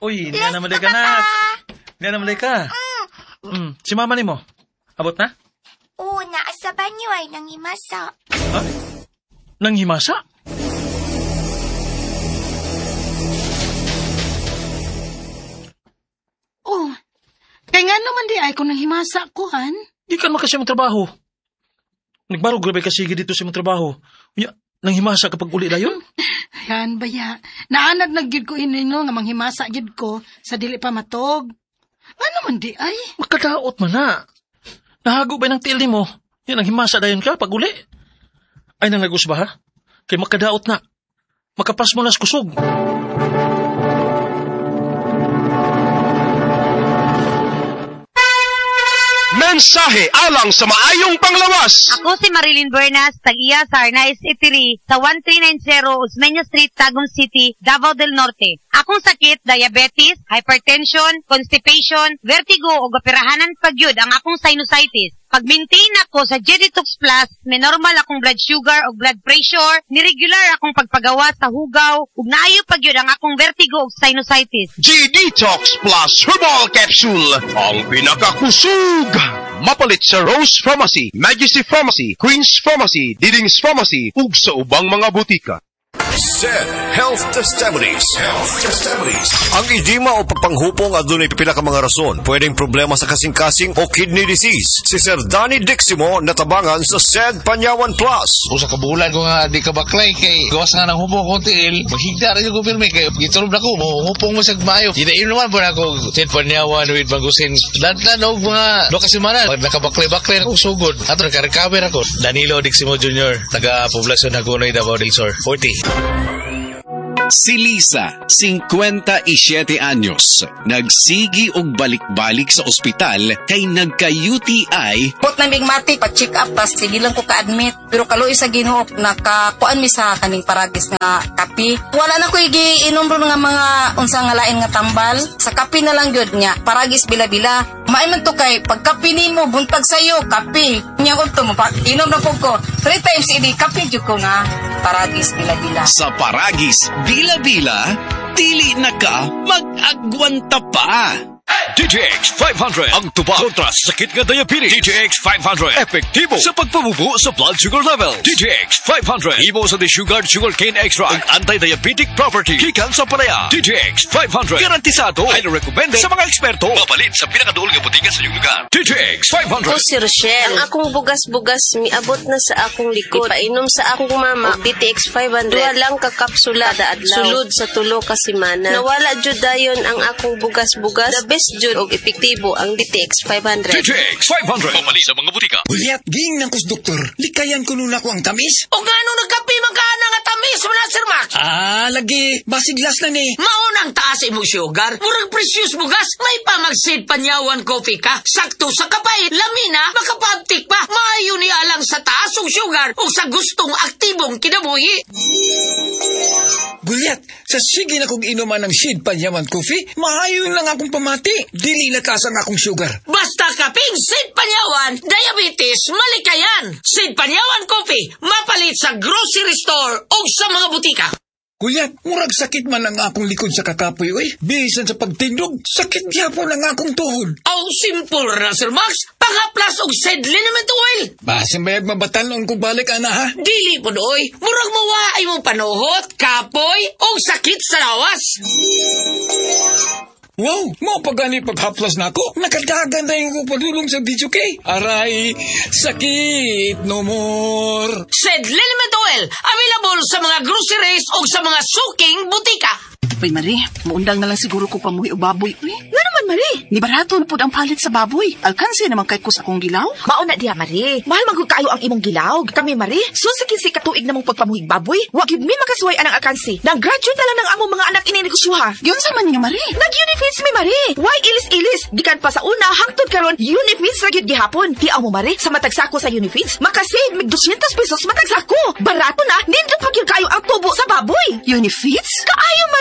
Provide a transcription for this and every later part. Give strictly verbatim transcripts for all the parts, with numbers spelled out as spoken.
Uy, hindi na naman ka na. Hindi na naman ka. Mm, si mama ni mo, abot na? Oo, naasa banyo ay nanghimasa. Ha? Nanghimasa? Oh, kaya nga naman di ay kung nanghimasa ko, han? Di ka naman kasi mong trabaho. Nagbarog grabe kasi dito sa mong trabaho. Unya, nanghimasa kapag uli na yun? Yan, baya. Naanad nagyud ko inino nga manghimasa gyud ko sa dili pa matog. Ano man di ay? Makadaot man na. Nahago ba ng tiil ni mo? Yan, nanghimasa dayon ka pag uli. Ay, nangagos ba ha? Kay makadaot na. Makapas mo nas kusog. Mensahe alang sa maayong panglawas. Ako si Marilyn Buenas, tag-iya sa Arnaiz Eatery sa one three nine zero Osmeña Street, Tagum City, Davao del Norte. Akong sakit, diabetes, hypertension, constipation, vertigo o gapirahanan pagyud ang akong sinusitis. Pag-maintain ako sa G-Detox Plus, may normal akong blood sugar o blood pressure, niregular akong pagpagawa sa hugaw, ug naayo pagyud ang akong vertigo o sinusitis. G-Detox Plus Herbal Capsule, ang pinakakusog. Mapalit sa Rose Pharmacy, Majesty Pharmacy, Queen's Pharmacy, Diding's Pharmacy, ug sa ubang mga butika. S E D Health Testimonies. Health Testimonies. Ang edema o pagpanghupong adunay pipila ka mga rason. Pwedeng problema sa kasing-kasing o kidney disease. Si Sir Danny Diximo natabangan sa S E D Panyawan Plus. Usa ka bulan ko nga di ka baklay kay gawas nga ng hupong ko tiil. Maghigda rin ko pirmi kay gitulob na ko mo hupong mo sa mayo. Di na naman po na ako S E D Panyawan with Magusin. Dantan og mga lokas semana. Pag nakabaklay-baklay na kong sugod. Ato naka-recover ako. Danilo Diximo Junior taga Poblacion Hagonoy, Davao del Sur. forty. Si Lisa, fifty-seven anyos, nagsigi og balik-balik sa ospital kay nagka-U T I. Pot na bigmati, pa-check up, tas sige lang ko ka-admit. Pero kaluoy sa Ginoo, nakakuan mi sa kaning paragis nga kapi. Wala na ko igiinom ron nga mga unsa nga lain nga tambal. Sa kapi na lang gyud nya, paragis bila-bila. Maay man to kay pagkapi nimo buntag sayo, kapi. Nya ko to mo pa inom na pug ko. Three times idi kapi jud ko nga paragis bila-bila. Sa paragis bila-bila, dili na ka mag-agwanta pa. D T X five hundred ang tuba kontra sa sakit nga diabetes. D T X five hundred epektibo sa pagpabubo sa blood sugar level. D T X five hundred imo sa desugared sugarcane extract ug anti-diabetic property gikan sa palaya. D T X five hundred garantisado ay recommended sa mga eksperto. Mapalit sa pinakaduol nga botika sa iyong lugar. D T X five hundred. Ako si Rochelle. Ang akong bugas-bugas miabot na sa akong likod. Ipainom sa akong mama D T X five hundred. Duha lang ka kapsula kada adlaw. Sulod sa tulo ka semana. Nawala jud dayon ang akong bugas-bugas. The best jud og epektibo ang D T X five hundred. D T X five hundred. Pamali sa mga butika. Uliat, ging ng kus doktor. Likayan ko nun ako ang tamis. O nga nung nagkapi magkana nga tamis mo na, Sir Max? Ah, lagi. Basiglas na ni. Maunang taas imong sugar. Murag precious bugas. May pamagsid Panyawan coffee ka. Sakto sa kapay. Lamina, makapabtik pa. Maayo ni alang sa taas og sugar o sa gustong aktibong kinabuhi. Gulyat, sa sige na kong inuman ng S I D Panyawan Coffee, maayon lang akong pamati. Dili na taas ang akong sugar. Basta kaping S I D Panyawan, diabetes, malikayan. S I D Panyawan Coffee, mapalit sa grocery store o sa mga butika. Gulyat, murag sakit man ang akong likod sa kakapoy, oy. Bisan sa pagtindog, sakit gyapon ang akong tuhod. Oh, simple na, Sir Max. Pangaplas og S I D liniment oil. Basin bayag mabatalon kung balik, ana, ha? Dili po doy. Murag mawaay mong panuhot, kapoy, o sakit sa lawas. Wow, mo pagani paghaplas na ako. Nakadagan na yung padulong sa video kay. Aray, sakit no more. S I D liniment oil, available sa mga groceries o sa mga suking butika. Ay, Marie, maundang na lang siguro ko pamuhi o baboy. Uy, nga naman, Marie. Ni barato na po ang palit sa baboy. Alkansi naman kay kus akong gilaw. Mauna diha, Marie. Mahal magkakayo ang imong gilaw. Kami, Marie, susikin si katuig namong pagpamuhig baboy. Wag yun mi makasuway anang alkansi. Nag-graduate na lang ng among mga anak ininegosyoha. Yun sa man niyo, Marie. Nag-unifits mi, Marie. Why ilis-ilis? Gikan pa sa una, hangtod karon unifits ra gyud gihapon. Di mo, Marie, sa matagsako sa unifits, makasave mig two hundred pesos matagsako. Barato na, nindot pa gyud kayo ang tubo sa baboy. Unifits? Kaayo, Marie. Imagine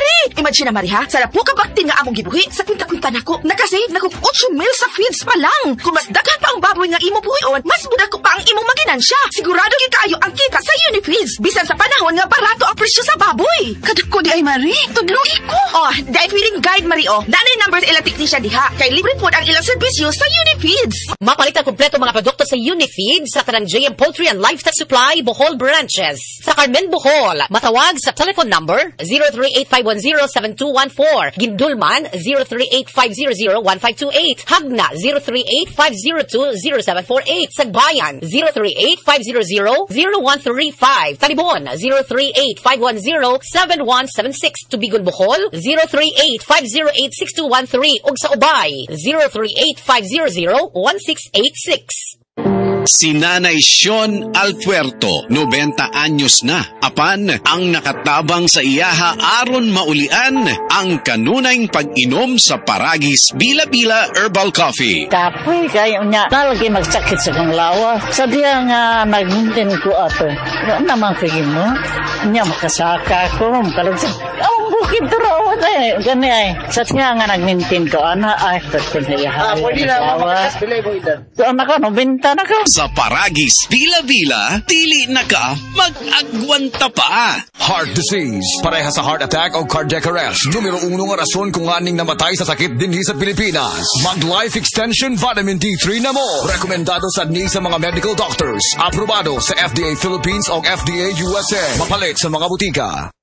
man siya na Mariha. Sa lapo ka bakti nga among gibuhi, sa kwinta-kwinta nako, nakasave na kong eight mil sa feeds pa lang. Kung mas daghan pa ang baboy nga imo buhion, mas muda ko pa ang imong maginansya. Sigurado gyud kayo ang kita sa Unifeeds. Bisan sa panahon nga barato ang presyo sa baboy. Kadako di ay Marie, tudloy ko. Oh, dahil feeling guide Mario. Nanay numbers ilang technician diha. Kay libre po ang ilang serbisyo sa Unifeeds. Mapalit ang kumpleto mga produkto sa Unifeeds sa kanang J M Poultry and Livestock Supply, Bohol branches. Sa Carmen, Bohol, matawag sa telephone number zero three eight five one zero seven two one four. Gindulman zero three eight five zero zero one five two eight. Hagna zero three eight five zero two zero seven four eight. Sagbayan zero three eight five zero zero zero one three five. Talibon zero three eight five one zero seven one seven six. Tubigon, Bohol zero three eight five zero eight six two one three. Ug sa Ubay zero three eight five zero zero one six eight six. Si Nanay Sean Alpuerto, ninety anyos na. Apan, ang nakatabang sa iyaha aron maulian ang kanunayng pag-inom sa Paragis Bila-Bila Herbal Coffee. Kapoy kayo niya, talagi magsakit sa kong lawa. Sabihan nga nag-maintain ko ato. Ano naman kayo mo? Niya makasaka ko, makalusap. Ang bukid turo eh. Gani ay. Sa nga nga nag-maintain ko, ana ay pagkul na iyaha. Ah, pwede lang, makakas bilay mo idan. So, anak ko, nobenta na ko. Sa Paragis Bila-Bila, dili na ka mag-agwanta pa. Heart disease, pareha sa heart attack o cardiac arrest. Numero uno nga rason kung aning namatay sa sakit dinhi sa Pilipinas. Mag-Life Extension Vitamin D three na mo. Rekomendado sa ni sa mga medical doctors. Aprobado sa F D A Philippines o F D A U S A. Mapalit sa mga butika.